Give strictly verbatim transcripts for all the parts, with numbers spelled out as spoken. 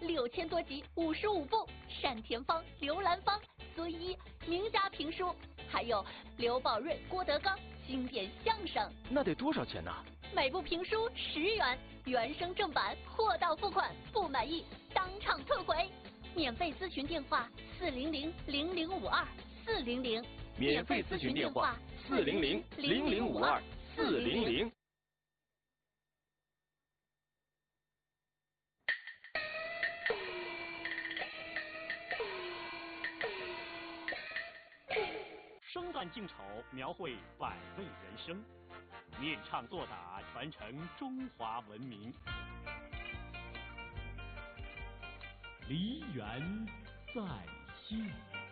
六千多集，五十五部，单田芳、刘兰芳、孙一名家评书，还有刘宝瑞、郭德纲经典相声。 那得多少钱呢？ 每部评书十元，原声正版，货到付款，不满意当场退回。免费咨询电话：四零零零零五二四零零。 免费咨询电话：四零零零零五二四零零。 生旦净丑，描绘百味人生；念唱作打，传承中华文明。梨园在线。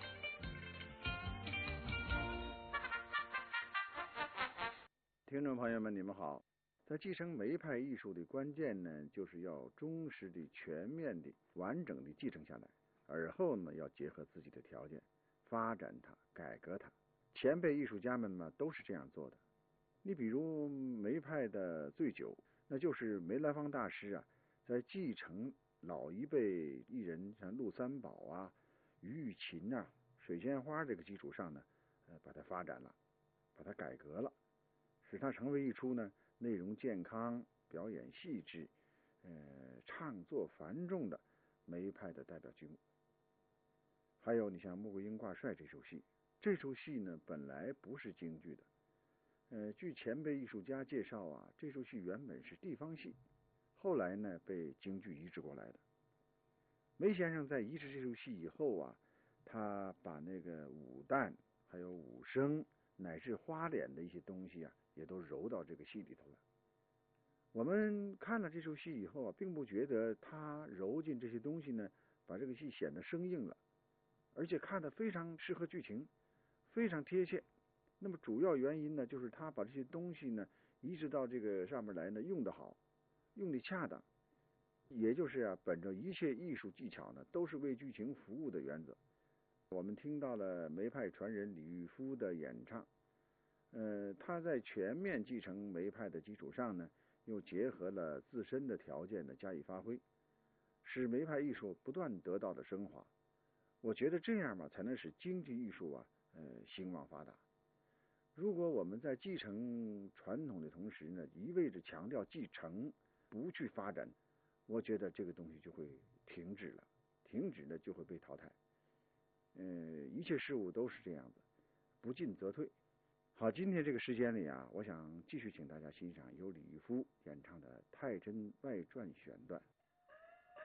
听众朋友们，你们好。在继承梅派艺术的关键呢，就是要忠实的、全面的、完整的继承下来，而后呢，要结合自己的条件，发展它、改革它。前辈艺术家们嘛，都是这样做的。你比如梅派的醉酒，那就是梅兰芳大师啊，在继承老一辈艺人像陆三宝啊、于玉琴啊、水仙花这个基础上呢，呃，把它发展了，把它改革了，使它成为一出呢内容健康、表演细致、呃唱作繁重的梅派的代表剧目。还有你像《穆桂英挂帅》这出戏。这出戏呢，本来不是京剧的。呃，据前辈艺术家介绍啊，这出戏原本是地方戏，后来呢被京剧移植过来的。梅先生在移植这出戏以后啊，他把那个武旦、还有武生乃至花脸的一些东西啊，也都揉到这个戏里头了。我们看了这出戏以后啊，并不觉得他揉进这些东西呢，把这个戏显得生硬了，而且看得非常适合剧情。非常贴切。那么主要原因呢，就是他把这些东西呢移植到这个上面来呢，用得好，用得恰当，也就是啊，本着一切艺术技巧呢都是为剧情服务的原则。我们听到了梅派传人李玉夫的演唱，呃，他在全面继承梅派的基础上呢，又结合了自身的条件呢加以发挥，使梅派艺术不断得到了升华。我觉得这样嘛，才能使京剧艺术啊。呃，兴旺发达。如果我们在继承传统的同时呢，一味着强调继承，不去发展，我觉得这个东西就会停止了，停止呢就会被淘汰。呃，一切事物都是这样子，不进则退。好，今天这个时间里啊，我想继续请大家欣赏由李玉夫演唱的《太真外传》选段。